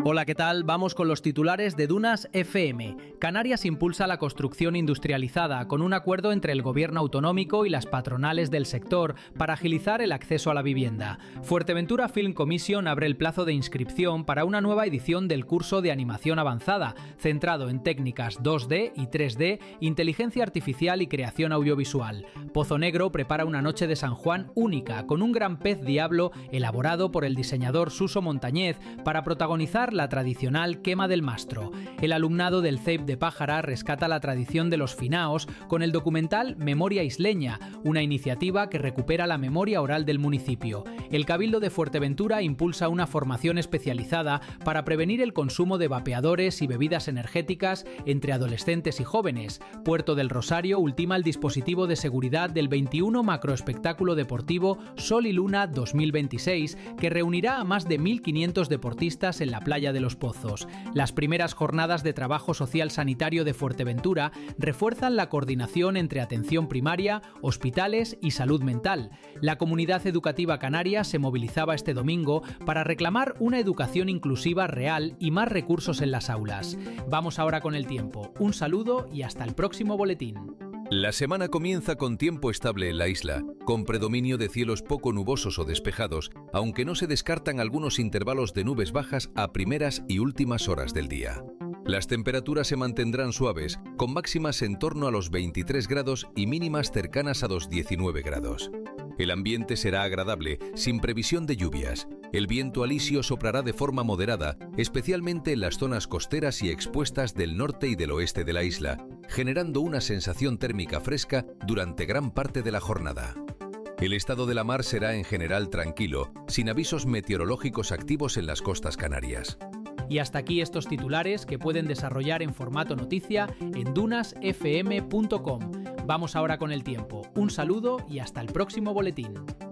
Hola, ¿qué tal? Vamos con los titulares de Dunas FM. Canarias impulsa la construcción industrializada con un acuerdo entre el gobierno autonómico y las patronales del sector para agilizar el acceso a la vivienda. Fuerteventura Film Commission abre el plazo de inscripción para una nueva edición del curso de animación avanzada, centrado en técnicas 2D y 3D, inteligencia artificial y creación audiovisual. Pozo Negro prepara una noche de San Juan única, con un gran pez diablo elaborado por el diseñador Suso Montañez para protagonizar la tradicional quema del mastro. El alumnado del CEIP de Pájara rescata la tradición de los finaos con el documental Memoria Isleña, una iniciativa que recupera la memoria oral del municipio. El Cabildo de Fuerteventura impulsa una formación especializada para prevenir el consumo de vapeadores y bebidas energéticas entre adolescentes y jóvenes. Puerto del Rosario ultima el dispositivo de seguridad del 21 macroespectáculo deportivo Sol y Luna 2026, que reunirá a más de 1.500 deportistas en la playa de Los Pozos. Las primeras jornadas de trabajo social sanitario de Fuerteventura refuerzan la coordinación entre atención primaria, hospitales y salud mental. La comunidad educativa canaria se movilizaba este domingo para reclamar una educación inclusiva real y más recursos en las aulas. Vamos ahora con el tiempo. Un saludo y hasta el próximo boletín. La semana comienza con tiempo estable en la isla, con predominio de cielos poco nubosos o despejados, aunque no se descartan algunos intervalos de nubes bajas a primeras y últimas horas del día. Las temperaturas se mantendrán suaves, con máximas en torno a los 23 grados y mínimas cercanas a los 19 grados. El ambiente será agradable, sin previsión de lluvias. El viento alisio soplará de forma moderada, especialmente en las zonas costeras y expuestas del norte y del oeste de la isla, generando una sensación térmica fresca durante gran parte de la jornada. El estado de la mar será en general tranquilo, sin avisos meteorológicos activos en las costas canarias. Y hasta aquí estos titulares que pueden desarrollar en formato noticia en dunasfm.com. Vamos ahora con el tiempo. Un saludo y hasta el próximo boletín.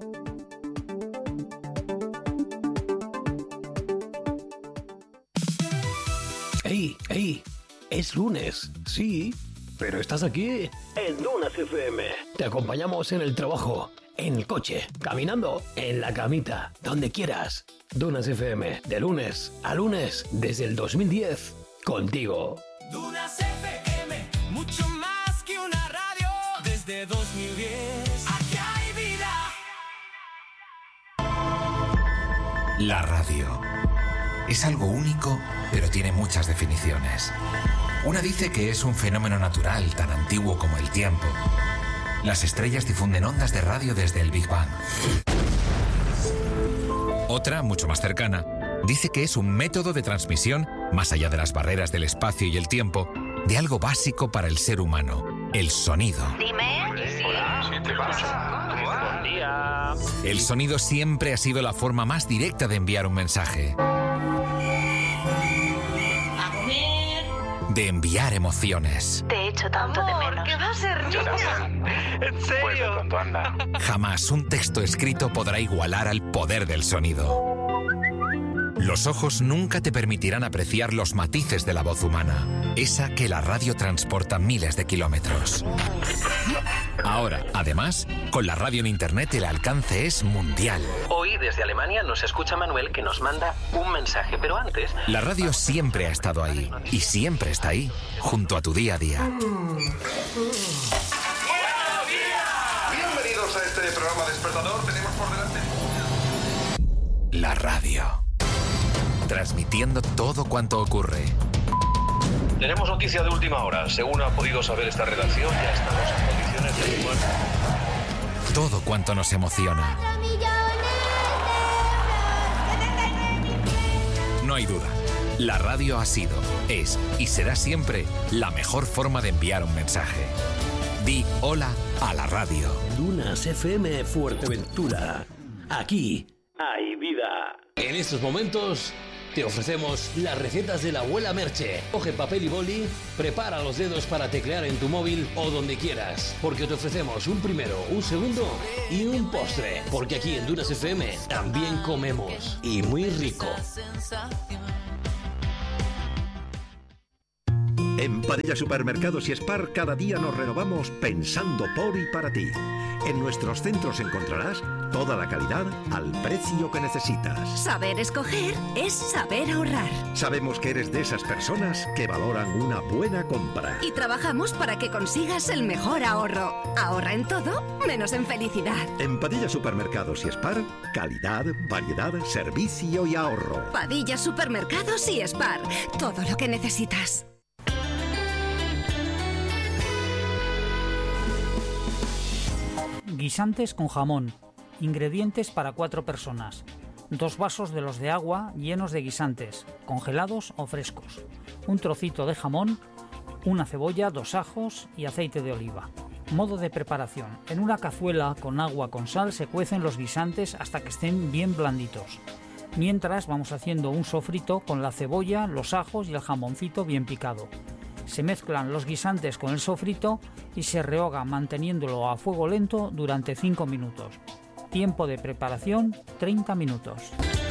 ¡Ey! Es lunes, sí, pero estás aquí en Dunas FM. Te acompañamos en el trabajo, en el coche, caminando, en la camita, donde quieras. Dunas FM, de lunes a lunes, desde el 2010, contigo. Dunas FM, mucho más que una radio, desde 2010, aquí hay vida. La radio es algo único, pero tiene muchas definiciones. Una dice que es un fenómeno natural, tan antiguo como el tiempo. Las estrellas difunden ondas de radio desde el Big Bang. Otra, mucho más cercana, dice que es un método de transmisión, más allá de las barreras del espacio y el tiempo, de algo básico para el ser humano, el sonido. Dime. Hola, ¿sí te pasa? Buen día. El sonido siempre ha sido la forma más directa de enviar un mensaje. De enviar emociones. Te echo tanto de menos. ¿Qué va a ser, niña? ¿En serio? Pues de tonto anda. Jamás un texto escrito podrá igualar al poder del sonido. Los ojos nunca te permitirán apreciar los matices de la voz humana, esa que la radio transporta miles de kilómetros. Ahora, además, con la radio en internet el alcance es mundial. Hoy desde Alemania nos escucha Manuel, que nos manda un mensaje, pero antes... La radio siempre ha estado ahí y siempre está ahí, junto a tu día a día. ¡Buenos días! Bienvenidos a este programa despertador. Tenemos por delante... La radio. Transmitiendo todo cuanto ocurre. Tenemos noticia de última hora. Según ha podido saber esta redacción, ya estamos en condiciones de igual. Todo cuanto nos emociona. No hay duda. La radio ha sido, es y será siempre la mejor forma de enviar un mensaje. Di hola a la radio. Dunas FM Fuerteventura. Aquí hay vida. En estos momentos te ofrecemos las recetas de la abuela Merche. Coge papel y boli, prepara los dedos para teclear en tu móvil o donde quieras, porque te ofrecemos un primero, un segundo y un postre. Porque aquí en Dunas FM también comemos, y muy rico. En Padilla Supermercados y Spar cada día nos renovamos pensando por y para ti. En nuestros centros encontrarás toda la calidad al precio que necesitas. Saber escoger es saber ahorrar. Sabemos que eres de esas personas que valoran una buena compra. Y trabajamos para que consigas el mejor ahorro. Ahorra en todo, menos en felicidad. En Padilla Supermercados y Spar, calidad, variedad, servicio y ahorro. Padilla Supermercados y Spar. Todo lo que necesitas. Guisantes con jamón. Ingredientes para 4 personas. 2 vasos de los de agua llenos de guisantes, congelados o frescos. Un trocito de jamón, una cebolla, 2 ajos y aceite de oliva. Modo de preparación. En una cazuela con agua con sal se cuecen los guisantes hasta que estén bien blanditos. Mientras vamos haciendo un sofrito con la cebolla, los ajos y el jamoncito bien picado. Se mezclan los guisantes con el sofrito y se rehoga manteniéndolo a fuego lento durante 5 minutos. Tiempo de preparación, 30 minutos.